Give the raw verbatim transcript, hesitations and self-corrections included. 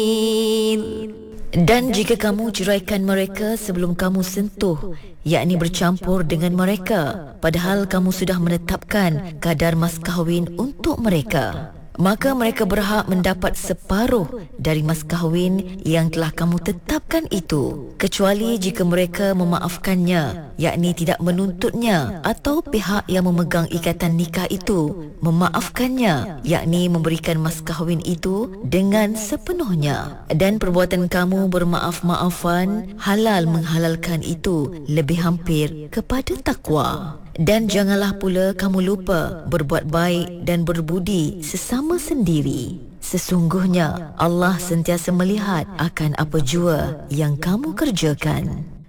Dan jika kamu ceraikan mereka sebelum kamu sentuh, yakni bercampur dengan mereka, padahal kamu sudah menetapkan kadar mas kahwin untuk mereka, maka mereka berhak mendapat separuh dari mas kahwin yang telah kamu tetapkan itu, kecuali jika mereka memaafkannya, yakni tidak menuntutnya, atau pihak yang memegang ikatan nikah itu memaafkannya, yakni memberikan mas kahwin itu dengan sepenuhnya. Dan perbuatan kamu bermaaf-maafan halal menghalalkan itu lebih hampir kepada takwa. Dan janganlah pula kamu lupa berbuat baik dan berbudi sesama sendiri. Sesungguhnya Allah sentiasa melihat akan apa jua yang kamu kerjakan.